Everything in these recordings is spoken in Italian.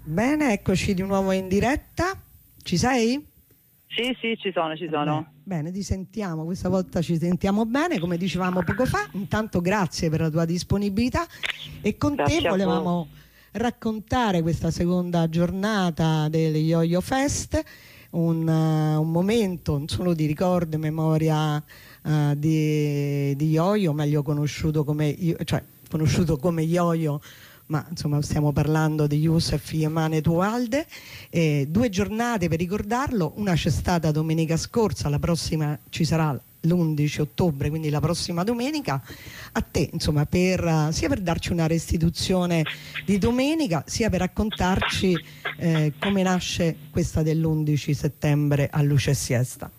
Bene, eccoci di nuovo in diretta. Ci sei? Sì, ci sono. Bene, ti sentiamo, questa volta ci sentiamo bene, come dicevamo poco fa. Intanto grazie per la tua disponibilità e con Grazie te volevamo raccontare questa seconda giornata del Yo-Yo Fest, un momento non solo di ricordo e memoria di Yo-Yo, meglio conosciuto come Yo-Yo, ma insomma stiamo parlando di Youssef Yamane Tuwalde. 2 giornate per ricordarlo, una c'è stata domenica scorsa, la prossima ci sarà l'11 ottobre, quindi la prossima domenica. A te insomma sia per darci una restituzione di domenica, sia per raccontarci come nasce questa dell'11 settembre a Luce e Siesta.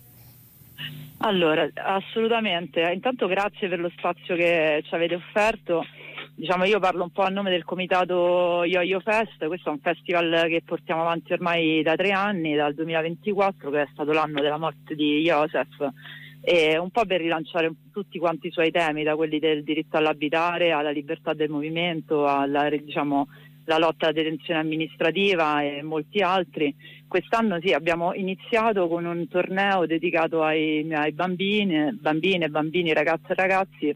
Allora, assolutamente, intanto grazie per lo spazio che ci avete offerto. Diciamo, io parlo un po' a nome del comitato Yo-Yo Fest. Questo è un festival che portiamo avanti ormai da 3 anni, dal 2024, che è stato l'anno della morte di Youssef, e un po' per rilanciare tutti quanti i suoi temi, da quelli del diritto all'abitare, alla libertà del movimento, alla la lotta alla detenzione amministrativa e molti altri. Quest'anno sì, abbiamo iniziato con un torneo dedicato ai bambine, ragazze e ragazzi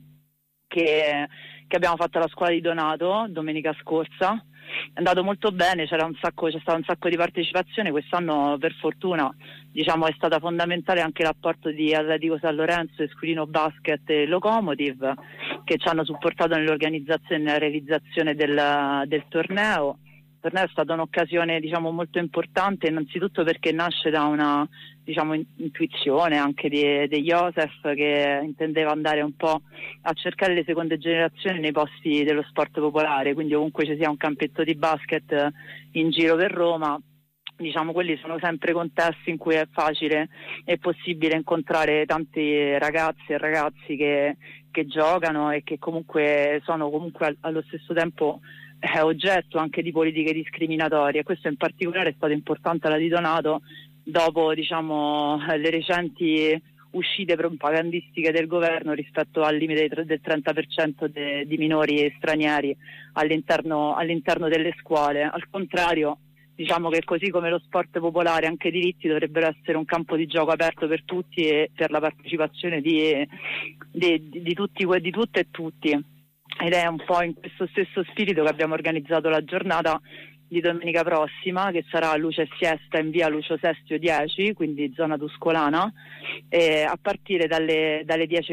che abbiamo fatto alla scuola di Donato domenica scorsa. È andato molto bene, c'è stato un sacco di partecipazione. Quest'anno per fortuna è stata fondamentale anche l'apporto di Atletico San Lorenzo, Esquilino Basket e Locomotive, che ci hanno supportato nell'organizzazione e nella realizzazione del torneo. Per noi è stata un'occasione molto importante, innanzitutto perché nasce da una intuizione anche di Youssef, che intendeva andare un po' a cercare le seconde generazioni nei posti dello sport popolare, quindi ovunque ci sia un campetto di basket in giro per Roma, quelli sono sempre contesti in cui è facile e possibile incontrare tanti ragazzi e ragazzi che giocano e che comunque sono allo stesso tempo oggetto anche di politiche discriminatorie. Questo in particolare è stato importante alla di Donato dopo le recenti uscite propagandistiche del governo rispetto al limite del 30% di minori stranieri all'interno delle scuole. Al contrario, che così come lo sport popolare, anche i diritti dovrebbero essere un campo di gioco aperto per tutti e per la partecipazione di tutte e tutti. Ed è un po' in questo stesso spirito che abbiamo organizzato la giornata di domenica prossima, che sarà Luce e Siesta in via Lucio Sestio 10, quindi zona tuscolana, a partire dalle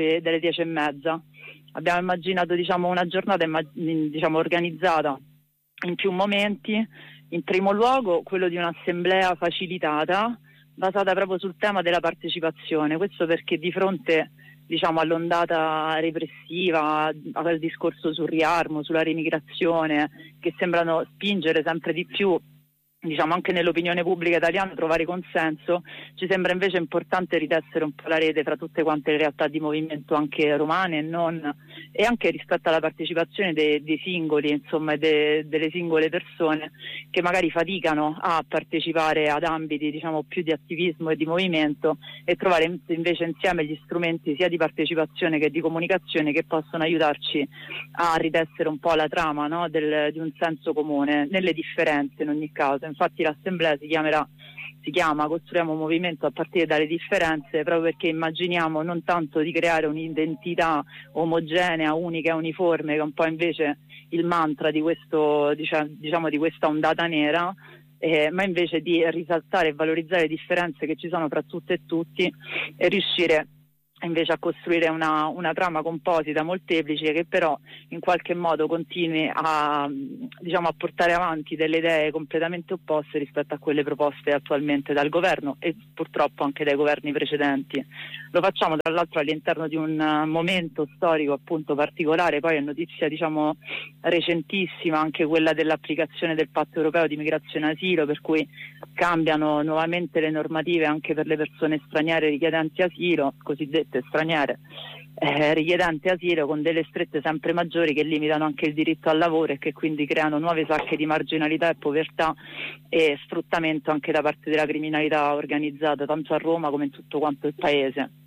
10:30. Abbiamo immaginato una giornata organizzata in più momenti. In primo luogo quello di un'assemblea facilitata basata proprio sul tema della partecipazione. Questo perché di fronte all'ondata repressiva, al discorso sul riarmo, sulla remigrazione, che sembrano spingere sempre di più anche nell'opinione pubblica italiana, trovare consenso, ci sembra invece importante ritessere un po' la rete fra tutte quante le realtà di movimento, anche romane e non, e anche rispetto alla partecipazione dei singoli, delle singole persone che magari faticano a partecipare ad ambiti più di attivismo e di movimento, e trovare invece insieme gli strumenti sia di partecipazione che di comunicazione che possono aiutarci a ritessere un po' la trama, no? di un senso comune nelle differenze in ogni caso. Infatti l'assemblea si chiama Costruiamo un movimento a partire dalle differenze, proprio perché immaginiamo non tanto di creare un'identità omogenea, unica e uniforme, che è un po' invece il mantra di questo di questa ondata nera, ma invece di risaltare e valorizzare le differenze che ci sono fra tutte e tutti, e riuscire invece a costruire una trama composita, molteplice, che però in qualche modo continui a portare avanti delle idee completamente opposte rispetto a quelle proposte attualmente dal governo e purtroppo anche dai governi precedenti. Lo facciamo tra l'altro all'interno di un momento storico appunto particolare. Poi è notizia recentissima anche quella dell'applicazione del Patto Europeo di Migrazione e Asilo, per cui cambiano nuovamente le normative anche per le persone straniere richiedenti asilo, cosiddette straniere richiedenti asilo, con delle strette sempre maggiori che limitano anche il diritto al lavoro e che quindi creano nuove sacche di marginalità e povertà e sfruttamento anche da parte della criminalità organizzata, tanto a Roma come in tutto quanto il paese.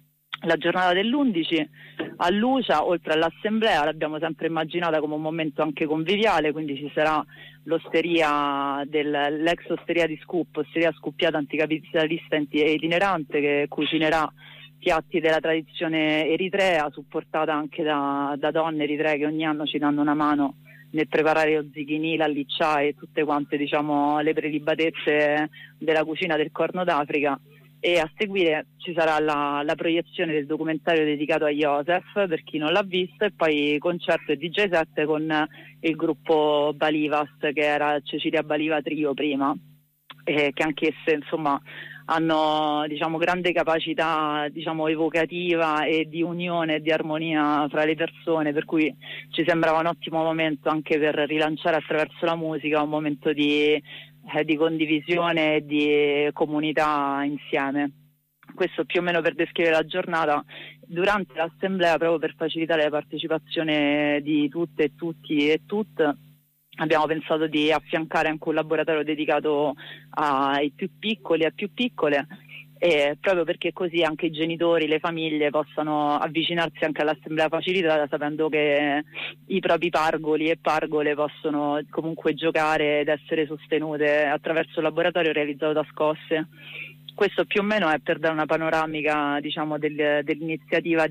La giornata dell'11 a Lucia, oltre all'assemblea, l'abbiamo sempre immaginata come un momento anche conviviale, quindi ci sarà l'osteria l'ex osteria di Scoop, osteria scoppiata anticapitalista itinerante, che cucinerà piatti della tradizione eritrea, supportata anche da donne eritree che ogni anno ci danno una mano nel preparare lo zichinì, l'alliccia e tutte quante, diciamo, le prelibatezze della cucina del Corno d'Africa. E a seguire ci sarà la proiezione del documentario dedicato a Joseph, per chi non l'ha visto, e poi concerto e DJ set con il gruppo Balivas, che era Cecilia Baliva Trio prima, che anch'esse, insomma, hanno, diciamo, grande capacità, diciamo, evocativa e di unione e di armonia fra le persone, per cui ci sembrava un ottimo momento anche per rilanciare attraverso la musica un momento di condivisione e di comunità insieme. Questo più o meno per descrivere la giornata. Durante l'assemblea, proprio per facilitare la partecipazione di tutte e tutti e tutte, abbiamo pensato di affiancare anche un laboratorio dedicato ai più piccoli e più piccole, proprio perché così anche i genitori, le famiglie possano avvicinarsi anche all'assemblea facilitata, sapendo che i propri pargoli e pargole possono comunque giocare ed essere sostenute attraverso il laboratorio realizzato da Scosse. Questo più o meno è per dare una panoramica, diciamo, dell'iniziativa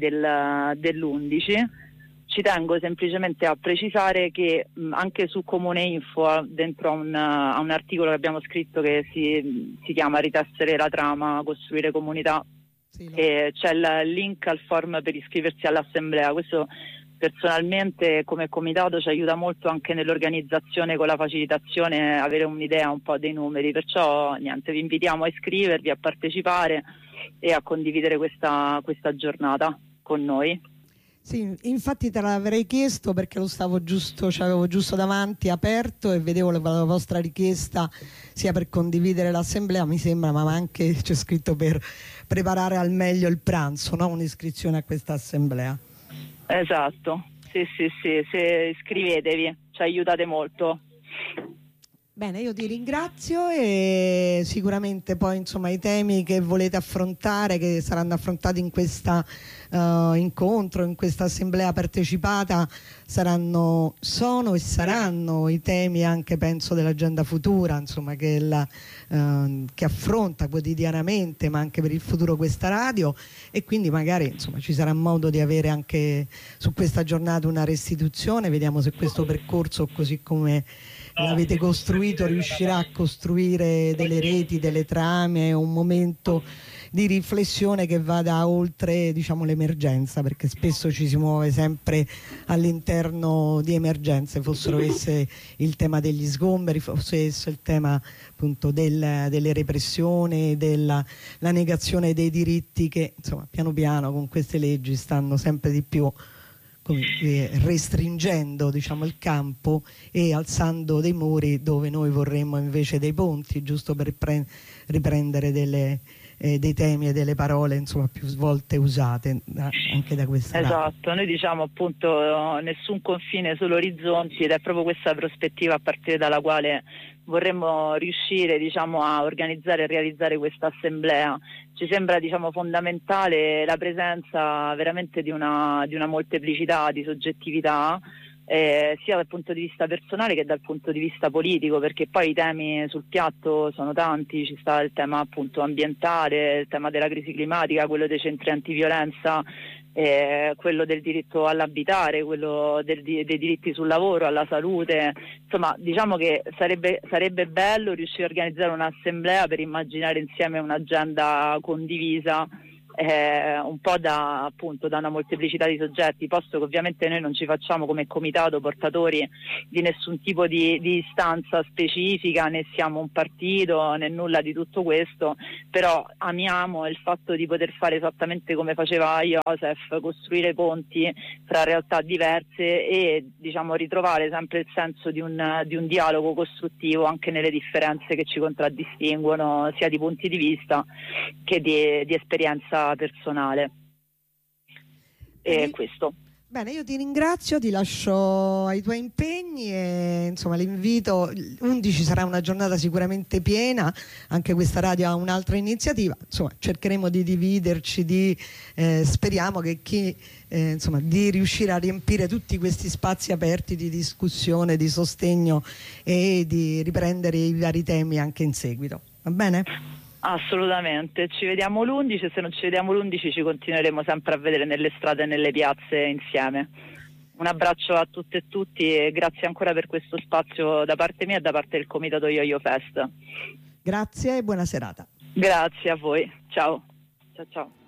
dell'11. Ci tengo semplicemente a precisare che anche su Comune Info, dentro a un articolo che abbiamo scritto che si chiama Ritessere la trama, costruire comunità, sì, no. C'è il link al form per iscriversi all'assemblea. Questo personalmente come comitato ci aiuta molto anche nell'organizzazione, con la facilitazione, avere un'idea un po' dei numeri, perciò niente, vi invitiamo a iscrivervi, a partecipare e a condividere questa giornata con noi. Sì, infatti te l'avrei chiesto perché lo stavo giusto, c'avevo giusto davanti aperto e vedevo la vostra richiesta sia per condividere l'assemblea, mi sembra, ma anche c'è scritto per preparare al meglio il pranzo, no? Un'iscrizione a questa assemblea. Esatto, sì, se iscrivetevi, ci aiutate molto. Bene, io ti ringrazio e sicuramente poi, insomma, i temi che volete affrontare, che saranno affrontati in questo incontro, in questa assemblea partecipata, sono e saranno i temi anche, penso, dell'agenda futura, insomma, che affronta quotidianamente, ma anche per il futuro, questa radio, e quindi magari, insomma, ci sarà modo di avere anche su questa giornata una restituzione. Vediamo se questo percorso, così come l'avete costruito, riuscirà a costruire delle reti, delle trame, un momento di riflessione che vada oltre, diciamo, l'emergenza, perché spesso ci si muove sempre all'interno di emergenze, fossero esse il tema degli sgomberi, fosse esso il tema appunto delle repressioni, la negazione dei diritti, che insomma piano piano con queste leggi stanno sempre di più restringendo, diciamo, il campo e alzando dei muri dove noi vorremmo invece dei ponti, giusto per riprendere dei temi e delle parole, insomma, più volte usate anche da questa Esatto, noi diciamo appunto nessun confine, solo orizzonti, ed è proprio questa prospettiva a partire dalla quale vorremmo riuscire, diciamo, a organizzare e realizzare questa assemblea. Ci sembra, diciamo, fondamentale la presenza veramente di una molteplicità di soggettività, sia dal punto di vista personale che dal punto di vista politico, perché poi i temi sul piatto sono tanti. Ci sta il tema appunto ambientale, il tema della crisi climatica, quello dei centri antiviolenza, quello del diritto all'abitare, quello dei diritti sul lavoro, alla salute. Insomma, diciamo che sarebbe bello riuscire a organizzare un'assemblea per immaginare insieme un'agenda condivisa, un po' da una molteplicità di soggetti, posto che ovviamente noi non ci facciamo come comitato portatori di nessun tipo di istanza specifica, né siamo un partito né nulla di tutto questo, però amiamo il fatto di poter fare esattamente come faceva Joseph, costruire ponti fra realtà diverse e, diciamo, ritrovare sempre il senso di un dialogo costruttivo anche nelle differenze che ci contraddistinguono, sia di punti di vista che di esperienza personale. E questo. Bene, io ti ringrazio, ti lascio ai tuoi impegni e insomma l'invito, 11 sarà una giornata sicuramente piena, anche questa radio ha un'altra iniziativa, insomma cercheremo di dividerci, speriamo che insomma, di riuscire a riempire tutti questi spazi aperti di discussione, di sostegno e di riprendere i vari temi anche in seguito, va bene? Assolutamente, ci vediamo l'11, se non ci vediamo l'11 ci continueremo sempre a vedere nelle strade e nelle piazze insieme. Un abbraccio a tutte e tutti e grazie ancora per questo spazio da parte mia e da parte del Comitato Yo-Yo Fest. Grazie e buona serata. Grazie a voi, ciao. Ciao ciao.